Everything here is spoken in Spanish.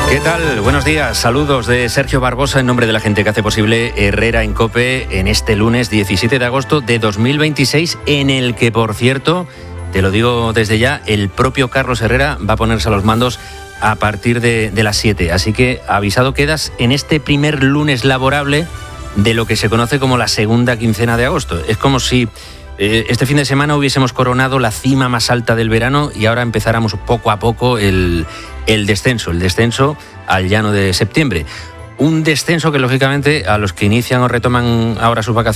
¿Qué tal? Buenos días. Saludos de Sergio Barbosa en nombre de la gente que hace posible Herrera en COPE en este lunes 17 de agosto de 2026, en el que, por cierto, te lo digo desde ya, el propio Carlos Herrera va a ponerse a los mandos a partir de las 7. Así que avisado quedas en este primer lunes laborable de lo que se conoce como la segunda quincena de agosto. Es como si este fin de semana hubiésemos coronado la cima más alta del verano y ahora empezáramos poco a poco el descenso al llano de septiembre. Un descenso que, lógicamente, a los que inician o retoman ahora sus vacaciones